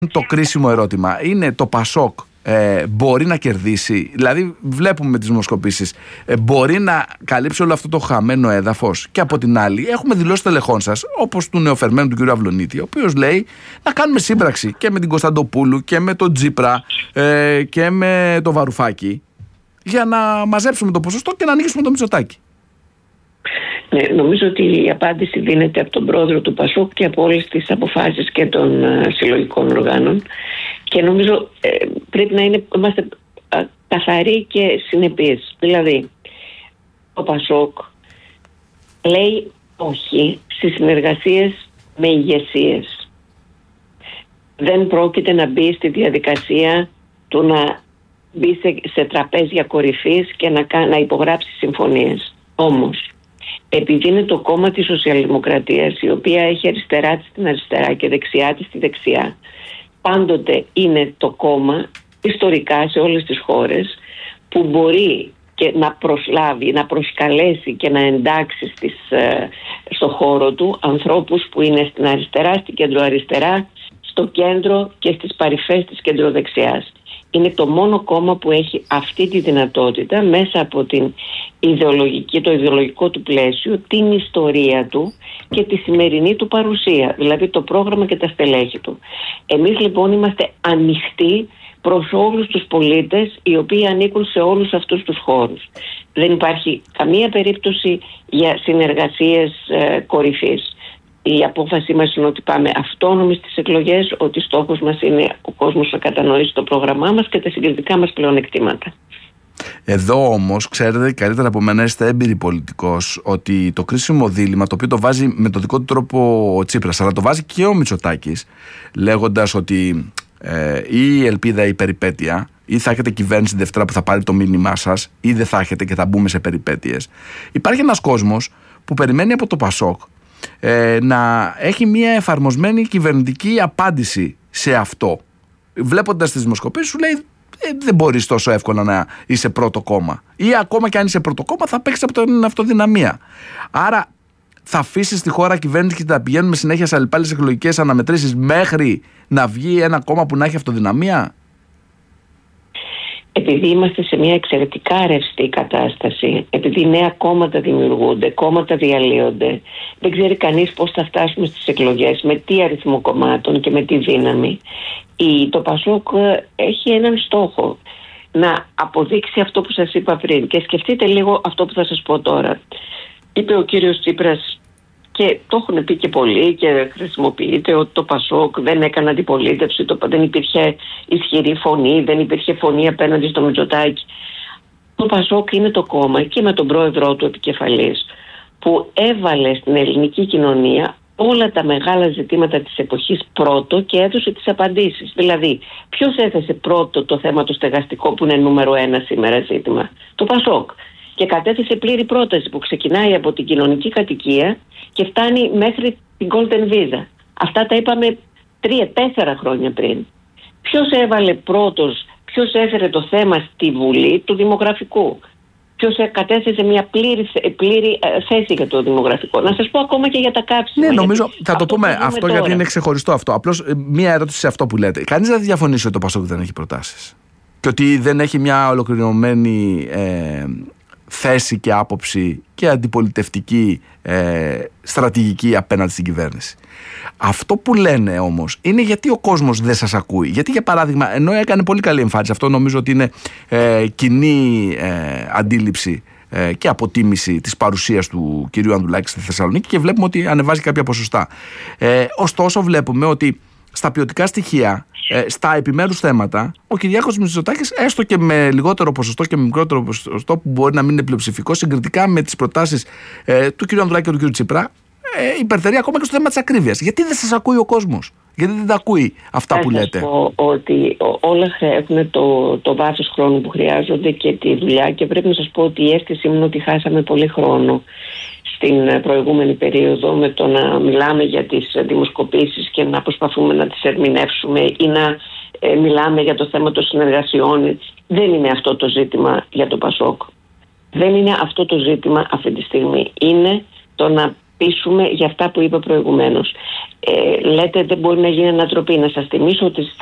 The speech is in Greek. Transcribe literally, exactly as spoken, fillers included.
το κρίσιμο ερώτημα. Είναι το Πασόκ ε, μπορεί να κερδίσει? Δηλαδή βλέπουμε με τις δημοσκοπήσεις ε, μπορεί να καλύψει όλο αυτό το χαμένο έδαφος? Και από την άλλη έχουμε δηλώσει τελεχών σας, όπως του νεοφερμένου του κ. Αυλονίτη, ο οποίος λέει να κάνουμε σύμπραξη και με την Κωνσταντοπούλου και με τον Τσίπρα ε, και με το Βαρουφάκη για να μαζέψουμε το ποσοστό και να ανοίξουμε το Μητσοτάκη. Ναι, νομίζω ότι η απάντηση δίνεται από τον πρόεδρο του Πασόκ και από όλες τις αποφάσεις και των uh, συλλογικών οργάνων, και νομίζω ε, πρέπει να είναι, είμαστε α, καθαροί και συνεπείς. Δηλαδή, ο Πασόκ λέει όχι στις συνεργασίες με ηγεσίες. Δεν πρόκειται να μπει στη διαδικασία του να μπει σε, σε τραπέζια κορυφής και να, να υπογράψει συμφωνίες. Όμως, επειδή είναι το κόμμα της Σοσιαλδημοκρατίας, η οποία έχει αριστερά της στην αριστερά και δεξιά της στη δεξιά, πάντοτε είναι το κόμμα ιστορικά σε όλες τις χώρες που μπορεί και να προσλάβει, να προσκαλέσει και να εντάξει στις, στο χώρο του ανθρώπους που είναι στην αριστερά, στην κεντροαριστερά, στο κέντρο και στις παρυφές της κεντροδεξιάς. Είναι το μόνο κόμμα που έχει αυτή τη δυνατότητα μέσα από την ιδεολογική, το ιδεολογικό του πλαίσιο, την ιστορία του και τη σημερινή του παρουσία, δηλαδή το πρόγραμμα και τα στελέχη του. Εμείς λοιπόν είμαστε ανοιχτοί προς όλους τους πολίτες οι οποίοι ανήκουν σε όλους αυτούς τους χώρους. Δεν υπάρχει καμία περίπτωση για συνεργασίες ε, κορυφής. Η απόφαση μας είναι ότι πάμε αυτόνομοι στις εκλογές, ότι στόχος μας είναι ο κόσμος να κατανοήσει το πρόγραμμά μας και τα συγκριτικά μας πλεονεκτήματα. Εδώ όμως, ξέρετε καλύτερα από μένα, είστε έμπειροι πολιτικός, ότι το κρίσιμο δίλημμα, το οποίο το βάζει με το δικό του τρόπο ο Τσίπρας, αλλά το βάζει και ο Μητσοτάκης, λέγοντας ότι ε, ή η ελπίδα ή η περιπέτεια, ή θα έχετε κυβέρνηση Δευτέρα που θα πάρει το μήνυμά σας, ή δεν θα έχετε και θα μπούμε σε περιπέτειες. Υπάρχει ένας κόσμος που περιμένει από το Πασόκ Ε, να έχει μια εφαρμοσμένη κυβερνητική απάντηση σε αυτό. Βλέποντας τις δημοσκοπήσεις σου λέει ε, δεν μπορείς τόσο εύκολα να είσαι πρώτο κόμμα, ή ακόμα και αν είσαι πρώτο κόμμα θα παίξεις από την αυτοδυναμία. Άρα θα αφήσεις τη χώρα κυβέρνηση και θα πηγαίνουμε συνέχεια σε αλλεπάλληλες εκλογικές αναμετρήσεις μέχρι να βγει ένα κόμμα που να έχει αυτοδυναμία? Επειδή είμαστε σε μια εξαιρετικά ρευστή κατάσταση, επειδή νέα κόμματα δημιουργούνται, κόμματα διαλύονται, δεν ξέρει κανείς πώς θα φτάσουμε στις εκλογές, με τι αριθμό κομμάτων και με τι δύναμη. Η, το Πασόκ έχει έναν στόχο, να αποδείξει αυτό που σας είπα πριν. Και σκεφτείτε λίγο αυτό που θα σας πω τώρα. Είπε ο κύριος Τσίπρας, και το έχουν πει και πολλοί και χρησιμοποιείται, ότι το Πασόκ δεν έκανε αντιπολίτευση, το, δεν υπήρχε ισχυρή φωνή, δεν υπήρχε φωνή απέναντι στο Μητσοτάκη. Το Πασόκ είναι το κόμμα, και με τον πρόεδρό του επικεφαλής, που έβαλε στην ελληνική κοινωνία όλα τα μεγάλα ζητήματα της εποχής πρώτο και έδωσε τις απαντήσεις. Δηλαδή, ποιος έθεσε πρώτο το θέμα το στεγαστικό που είναι νούμερο ένα σήμερα ζήτημα? Το Πασόκ. Και κατέθεσε πλήρη πρόταση που ξεκινάει από την κοινωνική κατοικία και φτάνει μέχρι την Golden Visa. Αυτά τα είπαμε τρία-τέσσερα χρόνια πριν. Ποιος έβαλε πρώτος, ποιος έφερε το θέμα στη Βουλή του δημογραφικού? Ποιος κατέθεσε μια πλήρη, πλήρη θέση για το δημογραφικό? Να σας πω ακόμα και για τα κάψιμα. Ναι, νομίζω θα το πούμε αυτό τώρα, γιατί είναι ξεχωριστό αυτό. Απλώς μια ερώτηση σε αυτό που λέτε. Κανείς δεν θα διαφωνήσει ότι το Πασόκ δεν έχει προτάσεις και ότι δεν έχει μια ολοκληρωμένη ε, θέση και άποψη και αντιπολιτευτική ε, στρατηγική απέναντι στην κυβέρνηση. Αυτό που λένε όμως είναι γιατί ο κόσμος δεν σας ακούει. Γιατί, για παράδειγμα, ενώ έκανε πολύ καλή εμφάνιση, αυτό νομίζω ότι είναι ε, κοινή ε, αντίληψη ε, και αποτίμηση της παρουσίας του κυρίου Ανδρουλάκη στη Θεσσαλονίκη, και βλέπουμε ότι ανεβάζει κάποια ποσοστά. Ε, ωστόσο βλέπουμε ότι στα ποιοτικά στοιχεία, ε, στα επιμέρους θέματα, ο Κυριάκος Μητσοτάκης, έστω και με λιγότερο ποσοστό και με μικρότερο ποσοστό που μπορεί να μην είναι πλειοψηφικό, συγκριτικά με τις προτάσεις ε, του κ. Ανδρουλάκη και του κ. Τσίπρα, ε, υπερτερεί ακόμα και στο θέμα της ακρίβειας. Γιατί δεν σας ακούει ο κόσμος? Γιατί δεν τα ακούει αυτά που λέτε? Θα σας πω ότι όλα έχουν το, το βάθος χρόνου που χρειάζονται και τη δουλειά, και πρέπει να σας πω ότι η αίσθησή μου είναι ότι χάσαμε πολύ χρόνο στην προηγούμενη περίοδο με το να μιλάμε για τις δημοσκοπήσεις και να προσπαθούμε να τις ερμηνεύσουμε ή να ε, μιλάμε για το θέμα των συνεργασιών. Δεν είναι αυτό το ζήτημα για το Πασόκ. Δεν είναι αυτό το ζήτημα αυτή τη στιγμή. Είναι το να πείσουμε για αυτά που είπα προηγουμένως. Ε, λέτε δεν μπορεί να γίνει ανατροπή. Να σας θυμίσω ότι